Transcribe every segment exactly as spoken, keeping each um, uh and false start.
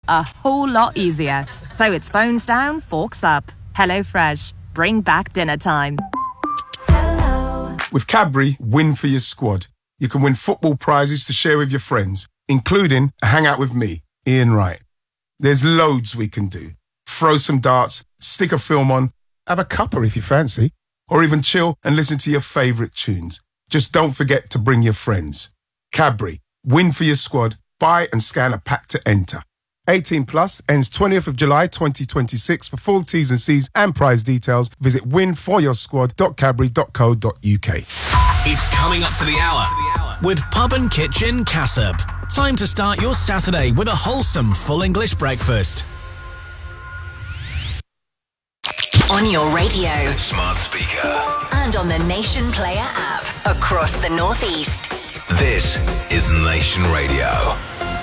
a whole lot easier. So it's phones down, forks up. HelloFresh. Bring back dinner time. With Cadbury, win for your squad. You can win football prizes to share with your friends, including a hangout with me, Ian Wright. There's loads we can do. Throw some darts, stick a film on, have a cuppa if you fancy, or even chill and listen to your favourite tunes. Just don't forget to bring your friends. Cadbury, win for your squad. Buy and scan a pack to enter. eighteen plus, ends twentieth of July twenty twenty-six. For full T's and C's and prize details, visit win for your squad dot cadbury dot co dot uk. It's coming up to the hour with Pub and Kitchen Cassop. Time to start your Saturday with a wholesome full English breakfast. On your radio, smart speaker, and on the Nation Player app across the Northeast. This is Nation Radio.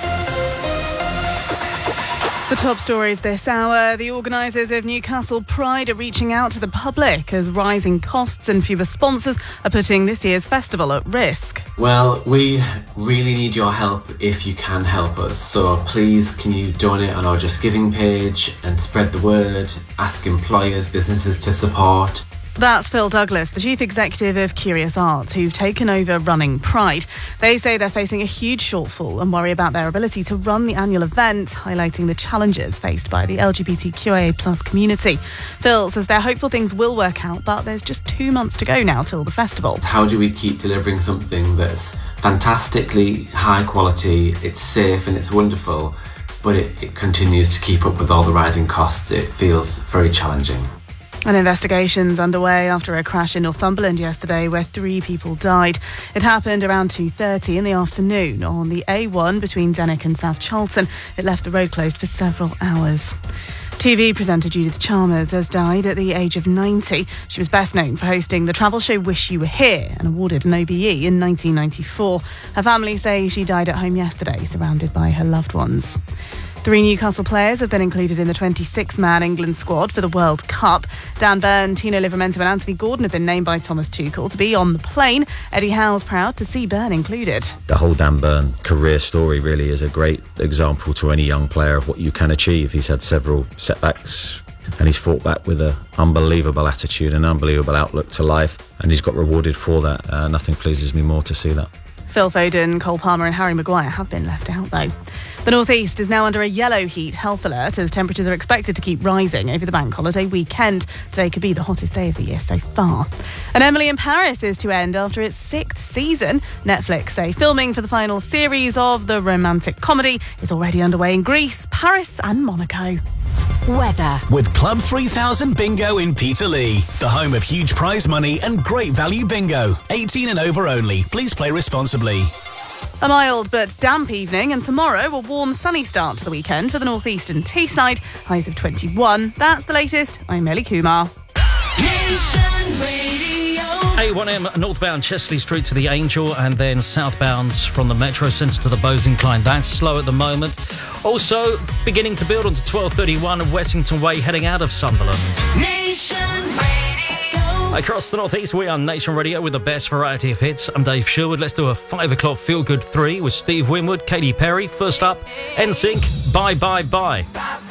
The top stories this hour. The organisers of Newcastle Pride are reaching out to the public as rising costs and fewer sponsors are putting this year's festival at risk. Well, we really need your help if you can help us. So please, can you donate on our Just Giving page and spread the word, ask employers, businesses to support. That's Phil Douglas, the chief executive of Curious Arts, who've taken over running Pride. They say they're facing a huge shortfall and worry about their ability to run the annual event, highlighting the challenges faced by the L G B T Q I A plus community. Phil says they're hopeful things will work out, but there's just two months to go now till the festival. How do we keep delivering something that's fantastically high quality, it's safe and it's wonderful, but it, it continues to keep up with all the rising costs? It feels very challenging. An investigation's underway after a crash in Northumberland yesterday where three people died. It happened around two thirty in the afternoon on the A one between Denwick and South Charlton. It left the road closed for several hours. T V presenter Judith Chalmers has died at the age of ninety. She was best known for hosting the travel show Wish You Were Here and awarded an O B E in nineteen ninety-four. Her family say she died at home yesterday, surrounded by her loved ones. Three Newcastle players have been included in the twenty-six man England squad for the World Cup. Dan Burn, Tino Livramento and Anthony Gordon have been named by Thomas Tuchel to be on the plane. Eddie Howe's proud to see Burn included. The whole Dan Burn career story really is a great example to any young player of what you can achieve. He's had several setbacks and he's fought back with an unbelievable attitude and unbelievable outlook to life, and he's got rewarded for that. Uh, nothing pleases me more to see that. Phil Foden, Cole Palmer and Harry Maguire have been left out though. The North East is now under a yellow heat health alert as temperatures are expected to keep rising over the bank holiday weekend. Today could be the hottest day of the year so far. And Emily in Paris is to end after its sixth season. Netflix say filming for the final series of the romantic comedy is already underway in Greece, Paris and Monaco. Weather. With Club three thousand Bingo in Peterlee, the home of huge prize money and great value bingo. eighteen and over only. Please play responsibly. A mild but damp evening, and tomorrow a warm sunny start to the weekend for the North East and Teesside. Highs of twenty-one. That's the latest. I'm Ellie Kumar. A one M northbound Chesley Street to the Angel, and then southbound from the Metro Centre to the Bowes Incline. That's slow at the moment. Also beginning to build onto twelve thirty-one Wessington Way heading out of Sunderland. Nation Radio. Across the Northeast, we are Nation Radio with the best variety of hits. I'm Dave Sherwood. Let's do a five o'clock Feel Good three with Steve Winwood, Katy Perry. First up, N Sync, Bye Bye Bye.